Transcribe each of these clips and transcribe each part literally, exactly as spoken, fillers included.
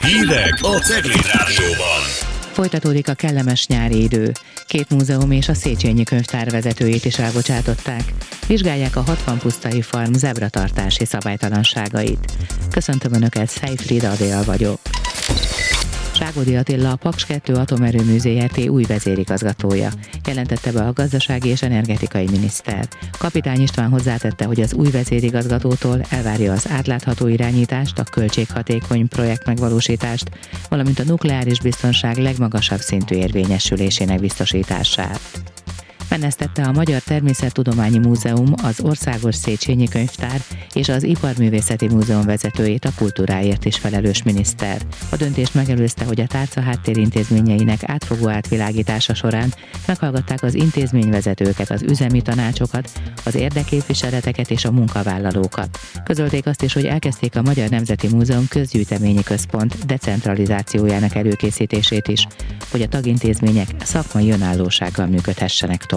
Hírek a Cegléd Rádióban. Folytatódik a kellemes nyári idő. Két múzeum és a Széchenyi Könyvtár vezetőjét is elbocsátották. Vizsgálják a hatvan Pusztai Farm zebratartási szabálytalanságait. Köszöntöm Önöket, Fejfrida Adél vagyok. Ságódi Attila, a Paks kettő Atomerőmű zé er té új vezérigazgatója, jelentette be a gazdasági és energetikai miniszter. Kapitány István hozzátette, hogy az új vezérigazgatótól elvárja az átlátható irányítást, a költséghatékony projekt megvalósítást, valamint a nukleáris biztonság legmagasabb szintű érvényesülésének biztosítását. Menesztette a Magyar Természettudományi Múzeum, az Országos Széchenyi Könyvtár és az Iparművészeti Múzeum vezetőjét, a kultúráért is felelős miniszter. A döntést megelőzte, hogy a tárca háttérintézményeinek átfogó átvilágítása során meghallgatták az intézményvezetőket, az üzemi tanácsokat, az érdekképviseleteket és a munkavállalókat. Közölték azt is, hogy elkezdték a Magyar Nemzeti Múzeum közgyűjteményi központ decentralizációjának előkészítését is, hogy a tagintézmények szakmai önállósággal működhessenek tovább.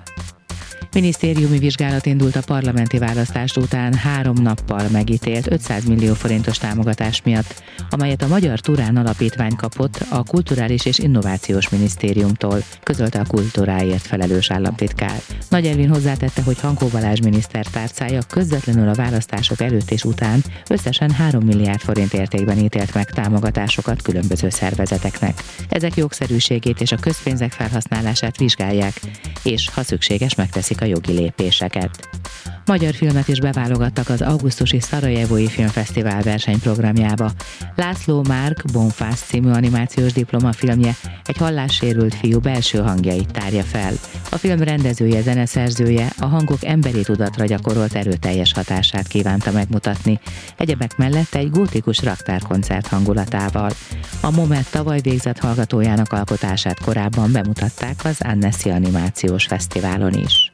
Minisztériumi vizsgálat indult a parlamenti választás után három nappal megítélt ötszáz millió forintos támogatás miatt, amelyet a Magyar Turán Alapítvány kapott a Kulturális és Innovációs Minisztériumtól, közölte a kultúráért felelős államtitkár. Nagy Ervin hozzátette, hogy Hankó Balázs miniszter tárcája közvetlenül a választások előtt és után összesen három milliárd forint értékben ítélt meg támogatásokat különböző szervezeteknek. Ezek jogszerűségét és a közpénzek felhasználását vizsgálják, és ha szükséges, megteszik a jogi lépéseket. Magyar filmet is beválogattak az augusztusi Szarajevói Filmfesztivál versenyprogramjába. László Márk Bonfász című animációs diplomafilmje egy hallássérült fiú belső hangjait tárja fel. A film rendezője, zeneszerzője a hangok emberi tudatra gyakorolt erőteljes hatását kívánta megmutatni, egyebek mellett egy gótikus raktárkoncert hangulatával. A Momet tavaly végzett hallgatójának alkotását korábban bemutatták az Annecy Animációs Fesztiválon is.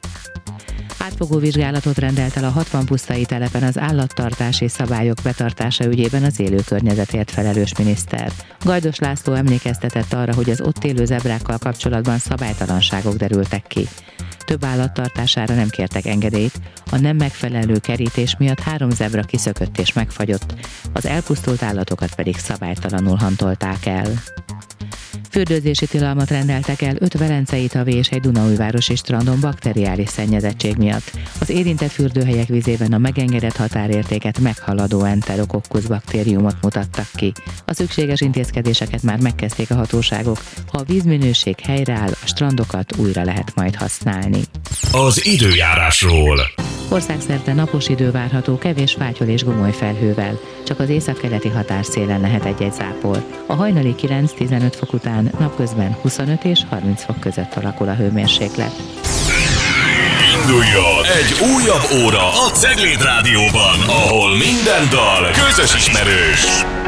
Átfogó vizsgálatot rendelt el a hatvan pusztai telepen az állattartási szabályok betartása ügyében az élő környezetért felelős miniszter. Gajdos László emlékeztetett arra, hogy az ott élő zebrákkal kapcsolatban szabálytalanságok derültek ki. Több állattartására nem kértek engedélyt, a nem megfelelő kerítés miatt három zebra kiszökött és megfagyott, az elpusztult állatokat pedig szabálytalanul hantolták el. Fürdőzési tilalmat rendeltek el öt velencei tavi és egy dunaújvárosi strandon bakteriális szennyezettség miatt. Az érintett fürdőhelyek vízében a megengedett határértéket meghaladó enterokokkusz baktériumot mutattak ki. A szükséges intézkedéseket már megkezdték a hatóságok, ha a vízminőség helyreáll, a strandokat újra lehet majd használni. Az időjárásról. Országszerte napos idő várható, kevés fátyol és gomoly felhővel, csak az északkeleti határszélen lehet egy-egy zápor. A hajnali kilenc-tizenöt fok után napközben huszonöt és harminc fok között alakul a hőmérséklet. Induljon egy újabb óra a Cegléd Rádióban, ahol minden dal közös ismerős.